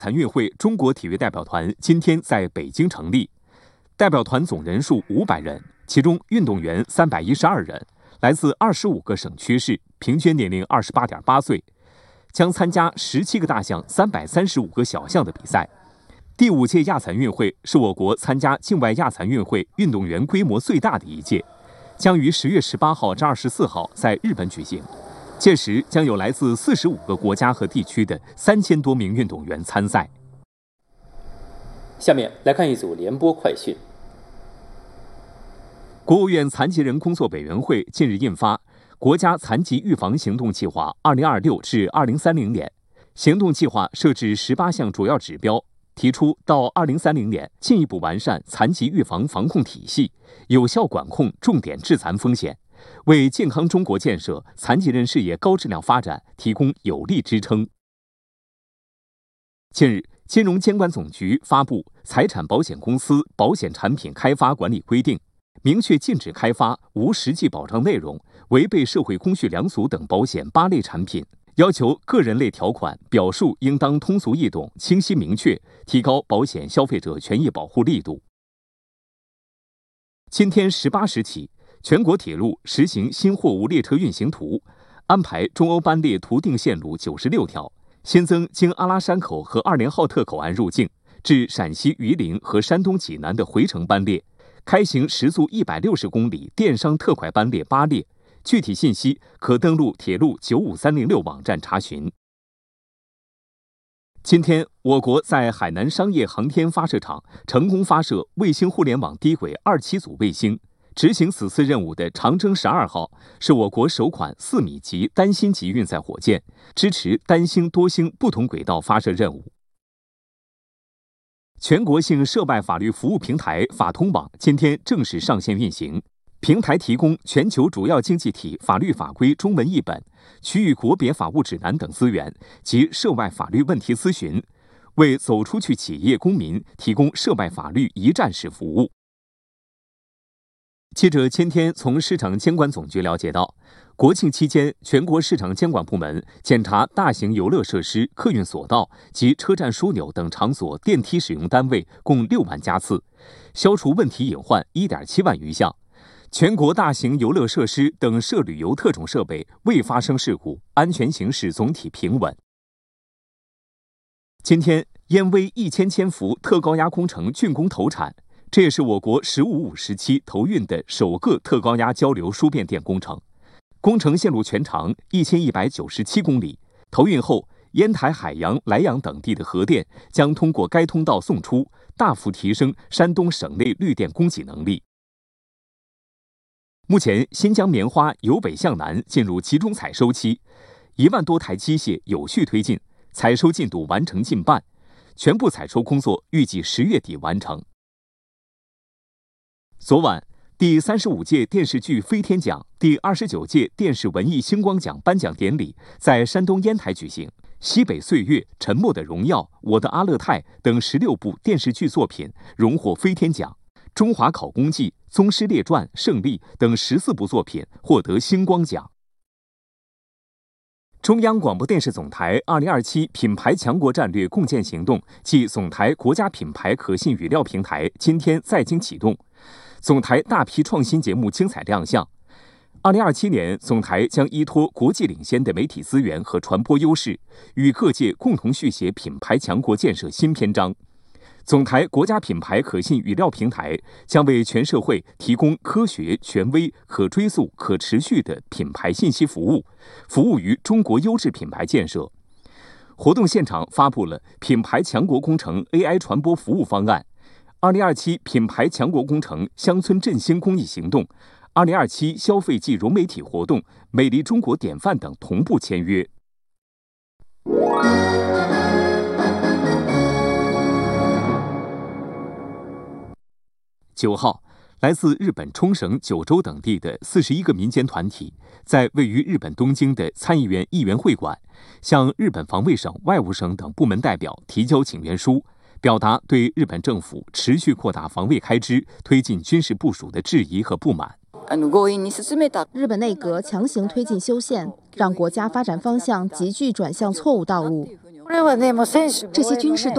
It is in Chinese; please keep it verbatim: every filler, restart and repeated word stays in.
残运会中国体育代表团今天在北京成立，代表团总人数五百人，其中运动员三百一十二人，来自二十五个省区市，平均年龄二十八点八岁，将参加十七个大项、三百三十五个小项的比赛。第五届亚残运会是我国参加境外亚残运会运动员规模最大的一届，将于十月十八号至二十四号在日本举行。届时将有来自四十五个国家和地区的三千多名运动员参赛。 下面来看一组联播快讯。 国务院残疾人工作委员会近日印发《国家残疾预防行动计划（二零二六至二零三零年）》，行动计划设置十八项主要指标，提出到二零三零年进一步完善残疾预防防控体系，有效管控重点致残风险，为健康中国建设、残疾人事业高质量发展提供有力支撑。近日，金融监管总局发布《财产保险公司保险产品开发管理规定》，明确禁止开发无实际保障内容、违背社会公序良俗等保险八类产品，要求个人类条款表述应当通俗易懂、清晰明确，提高保险消费者权益保护力度。今天十八时起，全国铁路实行新货物列车运行图，安排中欧班列图定线路九十六条，新增经阿拉山口和二连浩特口岸入境至陕西榆林和山东济南的回程班列，开行时速一百六十公里电商特快班列八列。具体信息可登录铁路九五三零六网站查询。今天，我国在海南商业航天发射场成功发射卫星互联网低轨二期组卫星。执行此次任务的长征十二号是我国首款四米级单星级运载火箭，支持单星多星不同轨道发射任务。全国性涉外法律服务平台法通网今天正式上线运行，平台提供全球主要经济体法律法规中文译本、区域国别法务指南等资源及涉外法律问题咨询，为走出去企业公民提供涉外法律一站式服务。记者今天从市场监管总局了解到，国庆期间，全国市场监管部门检查大型游乐设施、客运索道及车站枢纽等场所电梯使用单位共六万家次，消除问题隐患一点七万余项。全国大型游乐设施等涉旅游特种设备未发生事故，安全形势总体平稳。今天，燕威一千千伏特高压工程竣工投产。这也是我国“十五五”时期投运的首个特高压交流输变电工程。工程线路全长一千一百九十七公里，投运后，烟台、海洋、莱阳等地的核电将通过该通道送出，大幅提升山东省内绿电供给能力。目前，新疆棉花由北向南进入集中采收期，一万多台机械有序推进，采收进度完成近半，全部采收工作预计十月底完成。昨晚，第三十五届电视剧飞天奖、第二十九届电视文艺星光奖颁奖典礼在山东烟台举行。西北岁月、沉默的荣耀、我的阿勒泰等十六部电视剧作品荣获飞天奖，中华考功记、宗师列传、胜利等十四部作品获得星光奖。中央广播电视总台二零二七品牌强国战略共建行动暨总台国家品牌可信语料平台今天在京启动。总台大批创新节目精彩亮相。二零二七年，总台将依托国际领先的媒体资源和传播优势，与各界共同续写品牌强国建设新篇章。总台国家品牌可信语料平台将为全社会提供科学、权威、可追溯、可持续的品牌信息服务，服务于中国优质品牌建设。活动现场发布了品牌强国工程 A I 传播服务方案。二零二七品牌强国工程乡村振兴公益行动、二零二七消费季融媒体活动、美丽中国典范等同步签约。九号，来自日本冲绳、九州等地的四十一个民间团体，在位于日本东京的参议院议员会馆，向日本防卫省、外务省等部门代表提交请愿书，表达对日本政府持续扩大防卫开支、推进军事部署的质疑和不满。 日本内阁强行推进修宪，让国家发展方向急剧转向错误道路。这些军事动